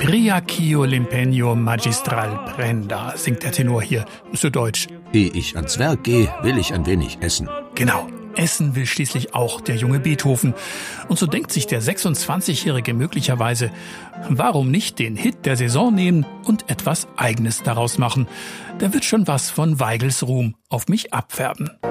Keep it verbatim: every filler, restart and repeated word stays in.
Requiem l'impegno magistral prenda, singt der Tenor hier, zu Deutsch. Ehe ich ans Werk gehe, will ich ein wenig essen. Genau, essen will schließlich auch der junge Beethoven. Und so denkt sich der sechsundzwanzigjährige möglicherweise, warum nicht den Hit der Saison nehmen und etwas Eigenes daraus machen? Da wird schon was von Weigels Ruhm auf mich abfärben.